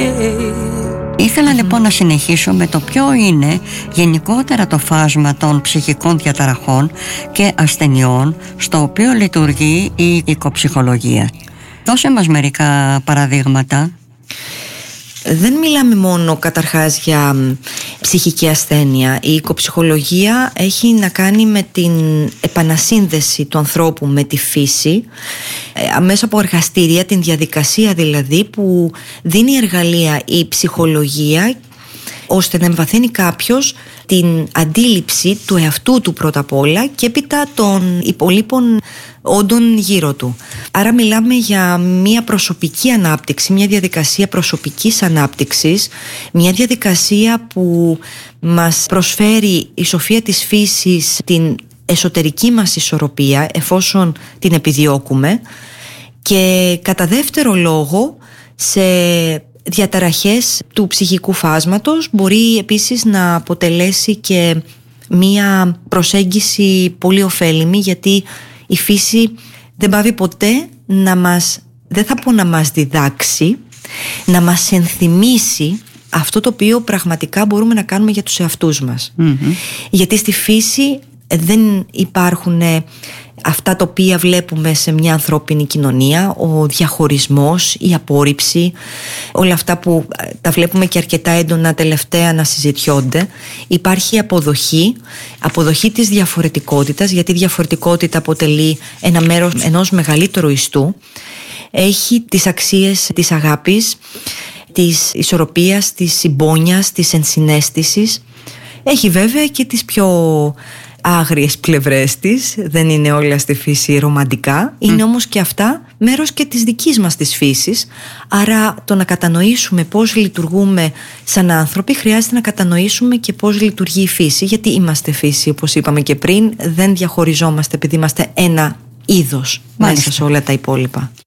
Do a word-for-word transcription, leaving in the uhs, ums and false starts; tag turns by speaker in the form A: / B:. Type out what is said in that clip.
A: Ήθελα mm-hmm. λοιπόν να συνεχίσω με το ποιο είναι γενικότερα το φάσμα των ψυχικών διαταραχών και ασθενειών στο οποίο λειτουργεί η οικοψυχολογία. Δώσε μας μερικά παραδείγματα.
B: Δεν μιλάμε μόνο καταρχάς για ψυχική ασθένεια. Η οικοψυχολογία έχει να κάνει με την επανασύνδεση του ανθρώπου με τη φύση, μέσα από εργαστήρια, την διαδικασία δηλαδή που δίνει εργαλεία η ψυχολογία, ώστε να εμβαθύνει κάποιος την αντίληψη του εαυτού του πρώτα απ' όλα και έπειτα των υπολείπων όντων γύρω του. Άρα μιλάμε για μια προσωπική ανάπτυξη, μια διαδικασία προσωπικής ανάπτυξης, μια διαδικασία που μας προσφέρει η σοφία της φύσης την εσωτερική μας ισορροπία, εφόσον την επιδιώκουμε, και κατά δεύτερο λόγο σε διαταραχές του ψυχικού φάσματος μπορεί επίσης να αποτελέσει και μία προσέγγιση πολύ ωφέλιμη, γιατί η φύση δεν πάβει ποτέ να μας, δεν θα πω να μας διδάξει, να μας ενθυμίσει αυτό το οποίο πραγματικά μπορούμε να κάνουμε για τους εαυτούς μας. Mm-hmm. Γιατί στη φύση δεν υπάρχουν αυτά τα οποία βλέπουμε σε μια ανθρώπινη κοινωνία, ο διαχωρισμός, η απόρριψη, όλα αυτά που τα βλέπουμε και αρκετά έντονα τελευταία να συζητιόνται. Υπάρχει αποδοχή, αποδοχή της διαφορετικότητας, γιατί η διαφορετικότητα αποτελεί ένα μέρος ενός μεγαλύτερου ιστού. Έχει τις αξίες της αγάπης, της ισορροπίας, της συμπόνιας, της ενσυναίσθησης. Έχει βέβαια και τις πιο άγριες πλευρές της, δεν είναι όλα στη φύση ρομαντικά, είναι mm. όμως και αυτά μέρος και της δικής μας της φύσης. Άρα το να κατανοήσουμε πώς λειτουργούμε σαν άνθρωποι, χρειάζεται να κατανοήσουμε και πώς λειτουργεί η φύση, γιατί είμαστε φύση, όπως είπαμε και πριν, δεν διαχωριζόμαστε επειδή είμαστε ένα είδος μέσα σε όλα τα υπόλοιπα.